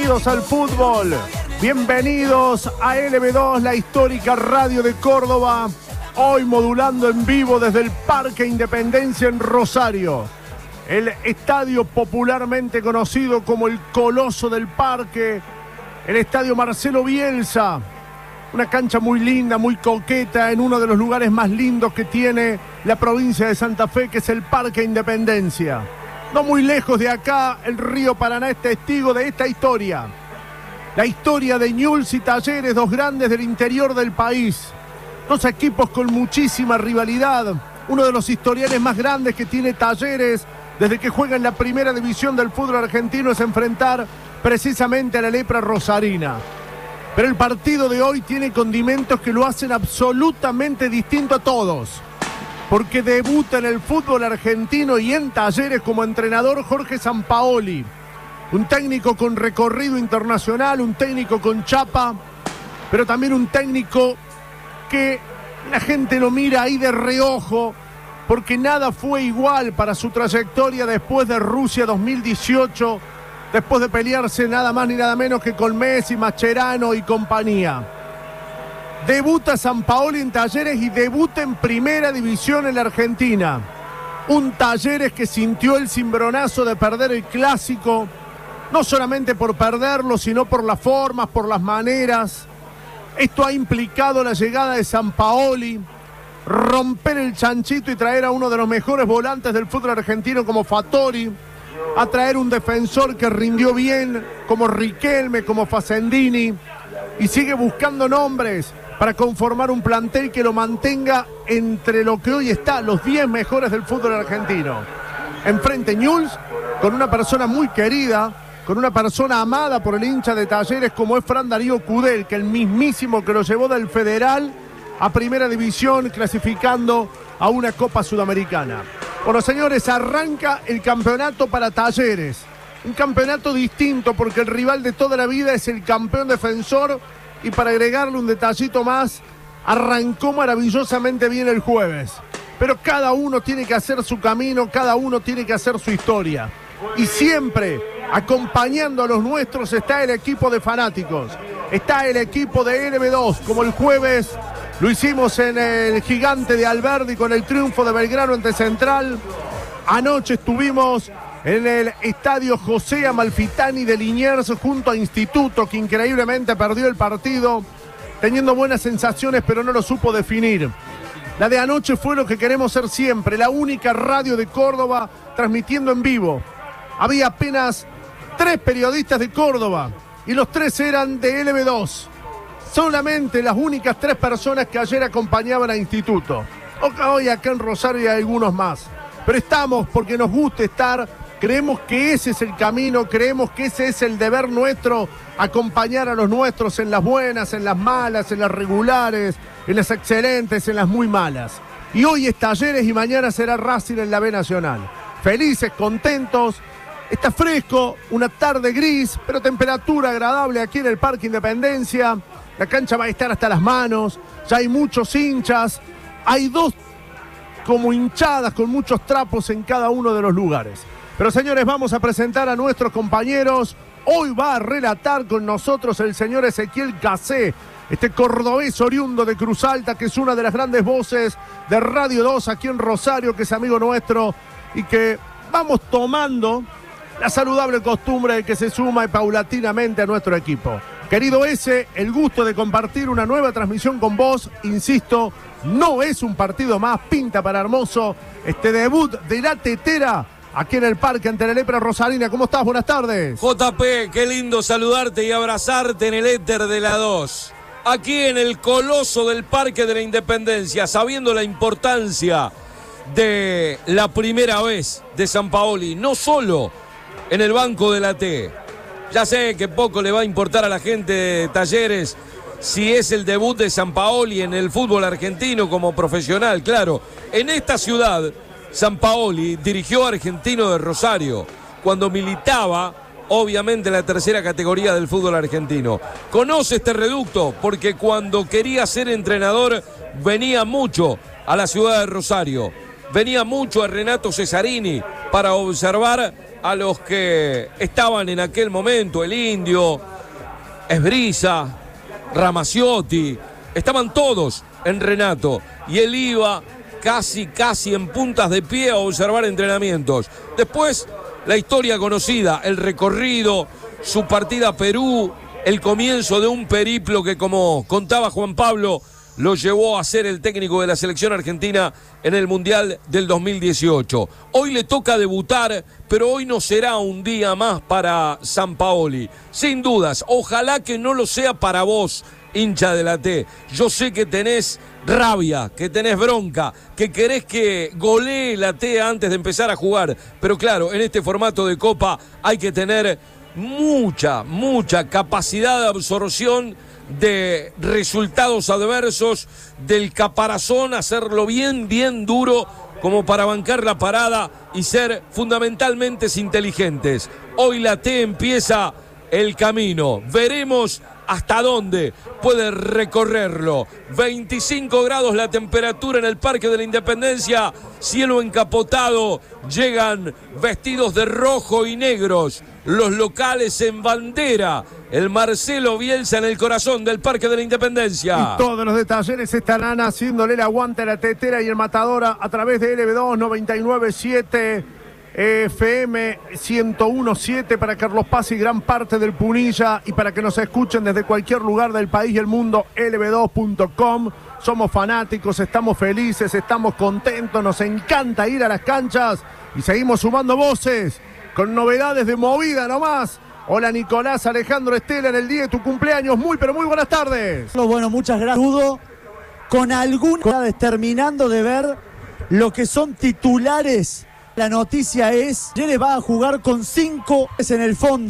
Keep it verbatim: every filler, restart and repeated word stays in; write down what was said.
bienvenidos al fútbol, bienvenidos a L B dos, la histórica radio de Córdoba, hoy modulando en vivo desde el Parque Independencia en Rosario, el estadio popularmente conocido como el Coloso del Parque, el estadio Marcelo Bielsa, una cancha muy linda, muy coqueta, en uno de los lugares más lindos que tiene la provincia de Santa Fe, que es el Parque Independencia. No muy lejos de acá, el río Paraná es testigo de esta historia. La historia de Newell's y Talleres, dos grandes del interior del país. Dos equipos con muchísima rivalidad. Uno de los historiales más grandes que tiene Talleres desde que juega en la primera división del fútbol argentino es enfrentar precisamente a la lepra rosarina. Pero el partido de hoy tiene condimentos que lo hacen absolutamente distinto a todos. Porque debuta en el fútbol argentino y en Talleres como entrenador Jorge Sampaoli. Un técnico con recorrido internacional, un técnico con chapa, pero también un técnico que la gente lo mira ahí de reojo, porque nada fue igual para su trayectoria después de Rusia dos mil dieciocho, después de pelearse nada más ni nada menos que con Messi, Mascherano y compañía. Debuta Sampaoli en Talleres y debuta en primera división en la Argentina. Un Talleres que sintió el cimbronazo de perder el clásico, no solamente por perderlo, sino por las formas, por las maneras. Esto ha implicado la llegada de Sampaoli, romper el chanchito y traer a uno de los mejores volantes del fútbol argentino como Fattori, a traer un defensor que rindió bien como Riquelme, como Facendini, y sigue buscando nombres para conformar un plantel que lo mantenga entre lo que hoy está, los diez mejores del fútbol argentino. Enfrente Newell's, con una persona muy querida, con una persona amada por el hincha de Talleres como es Fran Darío Cudel, que el mismísimo que lo llevó del Federal a Primera División, clasificando a una Copa Sudamericana. Bueno, señores, arranca el campeonato para Talleres. Un campeonato distinto porque el rival de toda la vida es el campeón defensor. Y para agregarle un detallito más, arrancó maravillosamente bien el jueves. Pero cada uno tiene que hacer su camino, cada uno tiene que hacer su historia. Y siempre, acompañando a los nuestros, está el equipo de fanáticos. Está el equipo de L B dos, como el jueves lo hicimos en el Gigante de Alberdi con el triunfo de Belgrano ante Central. Anoche estuvimos en el estadio José Amalfitani de Liniers junto a Instituto, que increíblemente perdió el partido, teniendo buenas sensaciones pero no lo supo definir. La de anoche fue lo que queremos ser siempre, la única radio de Córdoba transmitiendo en vivo. Había apenas tres periodistas de Córdoba y los tres eran de L B dos. Solamente las únicas tres personas que ayer acompañaban a Instituto. Hoy acá en Rosario hay algunos más. Pero estamos porque nos gusta estar. Creemos que ese es el camino, creemos que ese es el deber nuestro, acompañar a los nuestros en las buenas, en las malas, en las regulares, en las excelentes, en las muy malas. Y hoy es Talleres y mañana será Racing en la B Nacional. Felices, contentos, está fresco, una tarde gris, pero temperatura agradable aquí en el Parque Independencia. La cancha va a estar hasta las manos, ya hay muchos hinchas, hay dos como hinchadas con muchos trapos en cada uno de los lugares. Pero señores, vamos a presentar a nuestros compañeros. Hoy va a relatar con nosotros el señor Ezequiel Cacé, este cordobés oriundo de Cruz Alta, que es una de las grandes voces de Radio dos aquí en Rosario, que es amigo nuestro y que vamos tomando la saludable costumbre de que se suma paulatinamente a nuestro equipo. Querido Eze, el gusto de compartir una nueva transmisión con vos. Insisto, no es un partido más, pinta para hermoso este debut de la tetera aquí en el parque ante la lepra rosarina. ¿Cómo estás? Buenas tardes. J P, qué lindo saludarte y abrazarte en el éter de la dos. Aquí en el Coloso del Parque de la Independencia, sabiendo la importancia de la primera vez de Sampaoli, no solo en el banco de la T. Ya sé que poco le va a importar a la gente de Talleres si es el debut de Sampaoli en el fútbol argentino como profesional. Claro, en esta ciudad Sampaoli dirigió a Argentino de Rosario cuando militaba, obviamente, en la tercera categoría del fútbol argentino. Conoce este reducto porque cuando quería ser entrenador venía mucho a la ciudad de Rosario. Venía mucho a Renato Cesarini para observar a los que estaban en aquel momento, el Indio, Esbriza, Ramaciotti, estaban todos en Renato y él iba casi, casi en puntas de pie a observar entrenamientos. Después, la historia conocida, el recorrido, su partida a Perú, el comienzo de un periplo que, como contaba Juan Pablo, lo llevó a ser el técnico de la selección argentina en el Mundial del dos mil dieciocho. Hoy le toca debutar, pero hoy no será un día más para Sampaoli. Sin dudas, ojalá que no lo sea para vos, hincha de la T. Yo sé que tenés rabia, que tenés bronca, que querés que golee la T antes de empezar a jugar. Pero claro, en este formato de Copa hay que tener mucha, mucha capacidad de absorción de resultados adversos, del caparazón, hacerlo bien, bien duro como para bancar la parada y ser fundamentalmente inteligentes. Hoy la T empieza el camino, veremos hasta dónde puede recorrerlo. veinticinco grados la temperatura en el Parque de la Independencia, cielo encapotado, llegan vestidos de rojo y negros, los locales en bandera, el Marcelo Bielsa en el corazón del Parque de la Independencia. Y todos los detalles estarán haciéndole el aguante a la tetera y el matadora a través de L B dos noventa y nueve punto siete F M ciento uno punto siete para Carlos Paz y gran parte del Punilla, y para que nos escuchen desde cualquier lugar del país y el mundo, L B dos punto com. Somos fanáticos, estamos felices, estamos contentos, nos encanta ir a las canchas y seguimos sumando voces con novedades de movida nomás. Hola Nicolás Alejandro Estela, en el día de tu cumpleaños, muy pero muy buenas tardes. Bueno, muchas gracias. Con algunas, terminando de ver lo que son titulares. La noticia es, Yeles va a jugar con cinco en el fondo.